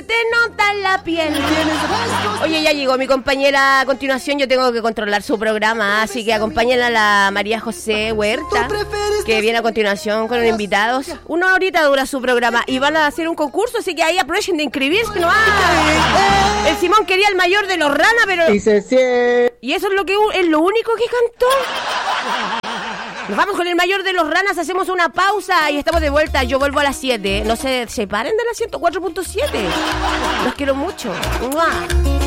se te nota en la piel. Oye, ya llegó mi compañera. A continuación yo tengo que controlar su programa, así que acompañen a la María José Huerta, que viene a continuación con los invitados. 1 horita dura su programa y van a hacer un concurso, así que ahí aprovechen de inscribirse. No, el Simón quería el mayor de los ranas, pero... Y eso es lo único que cantó. Nos vamos con el mayor de los ranas, hacemos una pausa y estamos de vuelta. Yo vuelvo a las 7. No se separen de la 104.7. Los quiero mucho. ¡Mua!